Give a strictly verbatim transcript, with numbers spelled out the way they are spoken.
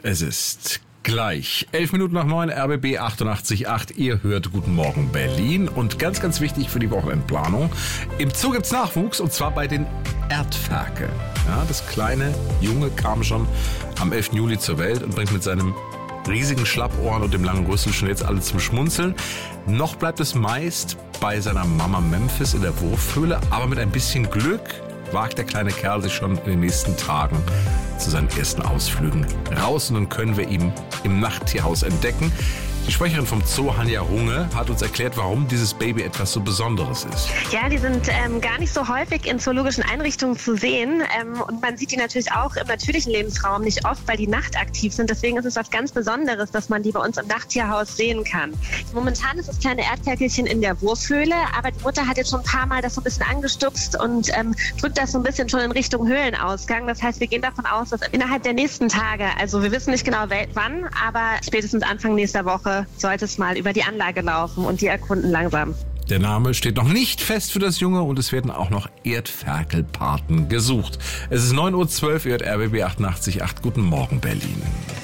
Es ist gleich elf Minuten nach neun, R B B achtundachtzig Komma acht. Ihr hört Guten Morgen Berlin. Und ganz, ganz wichtig für die Wochenendplanung: Im Zoo gibt's Nachwuchs, und zwar bei den Erdferkeln. Ja, das kleine Junge kam schon am elften Juli zur Welt und bringt mit seinem riesigen Schlappohren und dem langen Rüssel schon jetzt alle zum Schmunzeln. Noch bleibt es meist bei seiner Mama Memphis in der Wurfhöhle, aber mit ein bisschen Glück wagt der kleine Kerl sich schon in den nächsten Tagen zu seinen ersten Ausflügen raus, und dann können wir ihn im Nachttierhaus entdecken. Die Sprecherin vom Zoo, Hanja Runge, hat uns erklärt, warum dieses Baby etwas so Besonderes ist. Ja, die sind ähm, gar nicht so häufig in zoologischen Einrichtungen zu sehen. Ähm, und man sieht die natürlich auch im natürlichen Lebensraum nicht oft, weil die nachtaktiv sind. Deswegen ist es was ganz Besonderes, dass man die bei uns im Nachttierhaus sehen kann. Momentan ist das kleine Erdferkelchen in der Wurfhöhle, aber die Mutter hat jetzt schon ein paar Mal das so ein bisschen angestupst und ähm, drückt das so ein bisschen schon in Richtung Höhlenausgang. Das heißt, wir gehen davon aus, dass innerhalb der nächsten Tage, also wir wissen nicht genau wann, aber spätestens Anfang nächster Woche sollte es mal über die Anlage laufen und die erkunden langsam. Der Name steht noch nicht fest für das Junge, und es werden auch noch Erdferkelpaten gesucht. Es ist neun Uhr zwölf, ihr hört R B B achtundachtzig Komma acht. Guten Morgen Berlin.